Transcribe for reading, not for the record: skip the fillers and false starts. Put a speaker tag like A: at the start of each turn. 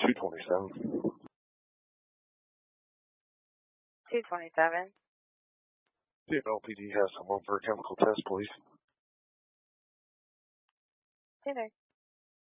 A: 227.
B: 227.
A: See if LPD has someone for a chemical test, please.
B: Hey there.